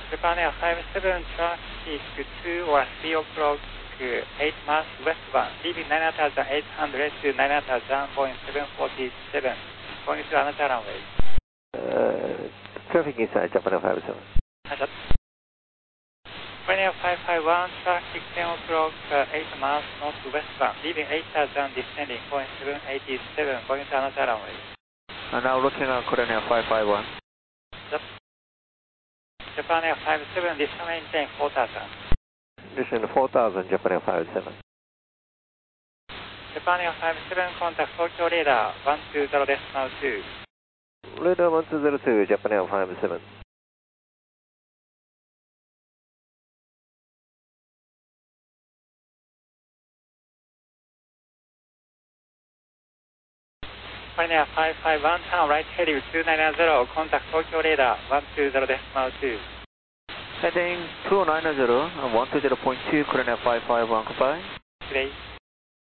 Japan Air 57 traffic 2 or 3 o'clock 8 miles westbound, leaving 9800 to 9700, Boeing 747, going to another runway. Traffic inside Japan Air 57. Japan Air 551, traffic 10 o'clock 8 miles northwestbound, leaving 8000, descending, Boeing 787, going to another runway. And now looking at Korean Air 551. Japan Air 57, this maintain 4000. Listen 4000, Japan Air 57. Japan Air 57, contact Tokyo radar 120.2. Radar 1202, Japan Air 57. Japan Air 551, turn right heading 290, contact Tokyo radar 120.2. Heading 290, 120.2, Korean Air 551, goodbye. Today.